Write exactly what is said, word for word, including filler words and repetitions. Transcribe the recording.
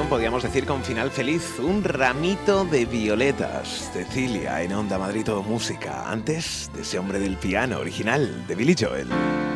canción, podríamos decir con final feliz, Un ramito de violetas, Cecilia, en Onda Madrid Todo Música, antes de ese hombre del piano original, de Billy Joel.